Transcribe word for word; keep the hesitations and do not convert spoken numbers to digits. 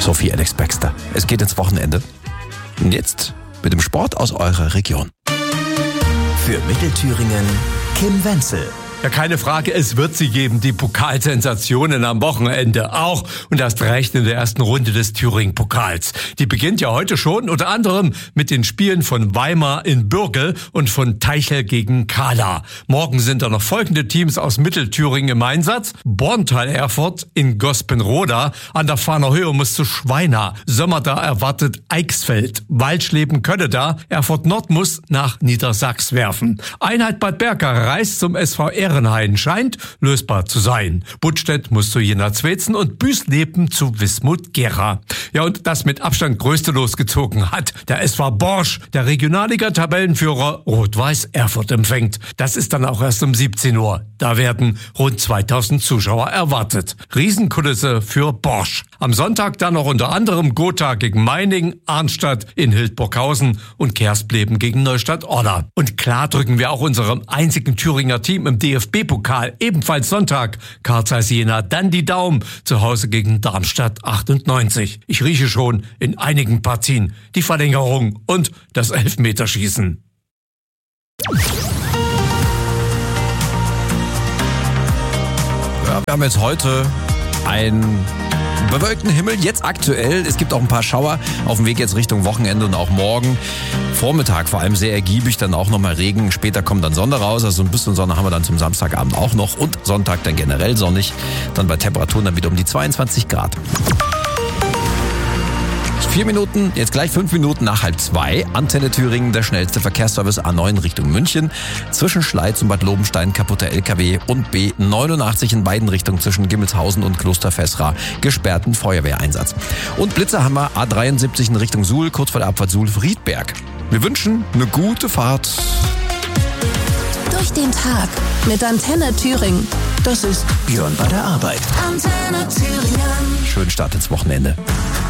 Sophie Alex Baxter. Es geht ins Wochenende. Und jetzt mit dem Sport aus eurer Region. Für Mittelthüringen Kim Wenzel. Ja, keine Frage, es wird sie geben, die Pokalsensationen am Wochenende auch und erst recht in der ersten Runde des Thüringen-Pokals. Die beginnt ja heute schon, unter anderem mit den Spielen von Weimar in Bürgel und von Teichel gegen Kahla. Morgen sind da noch folgende Teams aus Mittelthüringen im Einsatz. Borntal-Erfurt in Gospenroda, an der Fahner Höhe muss zu Schweina. Sömmerda erwartet Eichsfeld. Waldschleben-Könneda, Erfurt Nord muss nach Niedersachs werfen. Einheit Bad Berka reist zum S V Ehrenhain, scheint lösbar zu sein. Buttstedt muss zu Jena Zwetzen und Büßleben zu Wismut Gera. Ja, und das mit Abstand größte losgezogen hat der S V Borsch, der Regionalliga-Tabellenführer Rot-Weiß Erfurt empfängt. Das ist dann auch erst um siebzehn Uhr. Da werden rund zweitausend Zuschauer erwartet. Riesenkulisse für Borsch. Am Sonntag dann noch unter anderem Gotha gegen Meiningen, Arnstadt in Hildburghausen und Kerspleben gegen Neustadt-Orla. Und klar drücken wir auch unserem einzigen Thüringer Team im D F B-Pokal, ebenfalls Sonntag, Carl Zeiss Jena, dann die Daumen, zu Hause gegen Darmstadt achtundneunzig. Ich rieche schon in einigen Partien die Verlängerung und das Elfmeterschießen. Ja, wir haben jetzt heute einen bewölkten Himmel, jetzt aktuell. Es gibt auch ein paar Schauer auf dem Weg jetzt Richtung Wochenende und auch morgen. Vormittag vor allem sehr ergiebig, dann auch nochmal Regen. Später kommt dann Sonne raus, also ein bisschen Sonne haben wir dann zum Samstagabend auch noch. Und Sonntag dann generell sonnig, dann bei Temperaturen dann wieder um die zweiundzwanzig Grad. Vier Minuten, jetzt gleich fünf Minuten nach halb zwei. Antenne Thüringen, der schnellste Verkehrsservice A neun Richtung München. Zwischen Schleiz und Bad Lobenstein kaputter L K W und B neunundachtzig in beiden Richtungen zwischen Gimmelshausen und Klosterfessra gesperrten Feuerwehreinsatz. Und Blitzer haben wir A dreiundsiebzig in Richtung Suhl, kurz vor der Abfahrt Suhl-Friedberg. Wir wünschen eine gute Fahrt. Durch den Tag mit Antenne Thüringen. Das ist Björn bei der Arbeit. Antenne Thüringen. Schönen Start ins Wochenende.